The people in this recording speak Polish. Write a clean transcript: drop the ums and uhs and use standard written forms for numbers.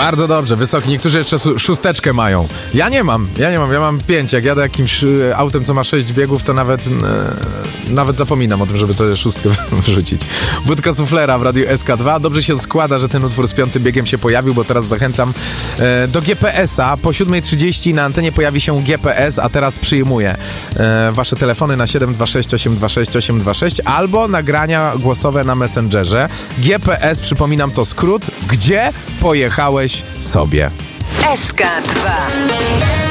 Bardzo dobrze, wysoki. Niektórzy jeszcze szósteczkę mają. Ja nie mam, ja mam 5. Jak jadę jakimś autem, co ma 6 biegów, to nawet zapominam o tym, żeby to szóstkę wrzucić. Budka suflera w Radiu SK2. Dobrze się składa, że ten utwór z 5. biegiem się pojawił, bo teraz zachęcam do GPS-a. Po 7:30 na antenie pojawi się GPS, a teraz przyjmuję wasze telefony na 726 826 826 albo nagrania głosowe na Messengerze. GPS, przypominam, to skrót. Gdzie pojechałeś sobie? SK2